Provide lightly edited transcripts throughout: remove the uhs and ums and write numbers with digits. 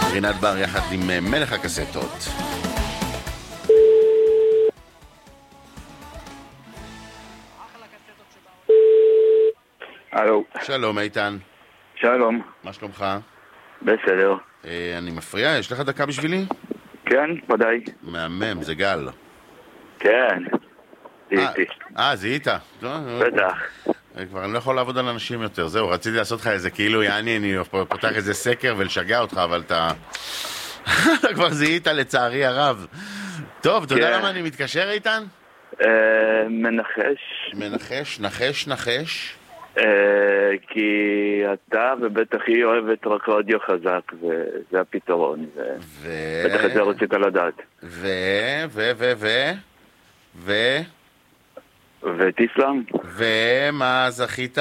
רינת בר יחד עם מלך הקסטות. הלו. שלום איתן. שלום. מה שלומך? בסדר. אני מפריע? יש לך דקה בשבילי? כן, ודאי. מהמם, זה גל. כן. זיהיתי. זיהית? בטח. כבר אני לא יכול לעבוד על אנשים יותר. זהו, רציתי לעשות לך איזה כאילו, אני פותח איזה סקר ולשגע אותך, אבל אתה כבר זיהית לצערי הרב. טוב, אתה יודע למה אני מתקשר איתן? נחש. כי אתה ובטח היא אוהבת רק רדיו חזק, וזה הפתרון. בטח את זה רצית לדעת. וטיסלאם? ומה זכית?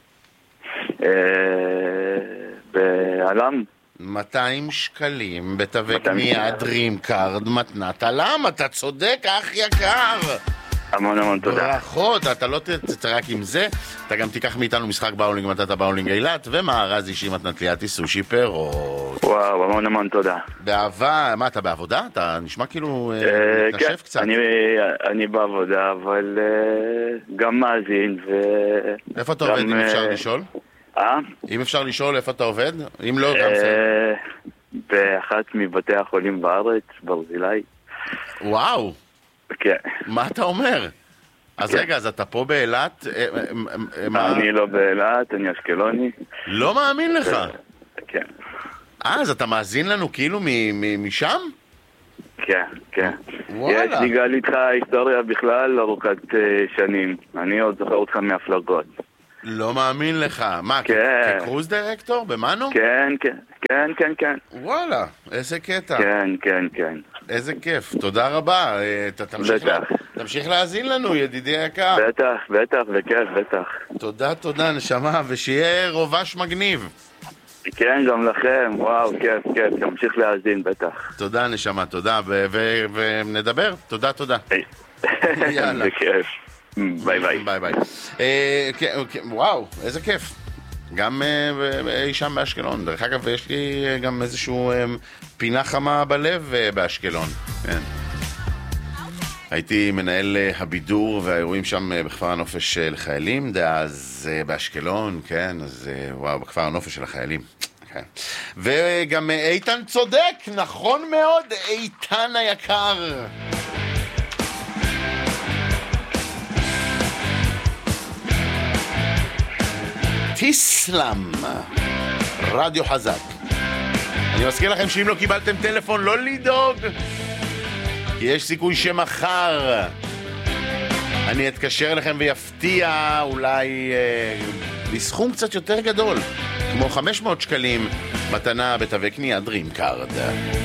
בעלם? 200 שקלים בתווי קנייה דרים קארד מתנת עלם. אתה צודק, אח יקר. המון תודה. ברכות, אתה לא תצא רק עם זה, אתה גם תיקח מאיתנו משחק באולינג מתת באולינג אילת, ומארז אישי מתנתליאתי סושי פירות. וואו, המון תודה. באהבה, מה, אתה בעבודה? אתה נשמע כאילו מתנשף קצת. אני בעבודה, אבל גם מאזין איפה אתה עובד, אם אפשר לשאול? אם אפשר לשאול איפה אתה עובד? אם לא, גם זה. באחת מבתי החולים בארץ, ברזילי. וואו. כן. מה אתה אומר? אז רגע, אז אתה פה באילת? אני לא באילת, אני אשקלוני. לא מאמין לך. כן. אז אתה מאזין לנו כאילו משם? כן. וואלה. יש לי גל איתך היסטוריה בכלל ארוכת שנים. אני עוד זוכר אותך מהפלגות. לא מאמין לך. מה, כקרוז דירקטור? במאנו? כן. וואלה, איזה קטע. כן. איזה כיף, תודה רבה. תמשיך להאזין לנו, ידידי היקר. בטח, וכיף, בטח. תודה, נשמה, ושיהיה רובש מגניב. כן, גם לכם, וואו, כיף, תמשיך להאזין, בטח. תודה, נשמה, תודה, ונדבר, תודה. יאללה. זה כיף. ביי. וואו, איזה כיף. גם אי שם באשקלון. דרך אגב, יש לי גם איזשהו פינה חמה בלב באשקלון. כן. הייתי מנהל הבידור והאירועים שם בכפר הנופש לחיילים, אז באשקלון, כן, אז וואו, בכפר הנופש של החיילים. כן. וגם איתן צודק, נכון מאוד, איתן היקר. טיסלאם, רדיו חזק. אני מזכיר לכם שאם לא קיבלתם טלפון, לא לדאוג, כי יש סיכוי שמחר אני אתקשר לכם ויפתיע אולי בסכום קצת יותר גדול, כמו 500 שקלים מתנה בתווי קנייה דרים קארד.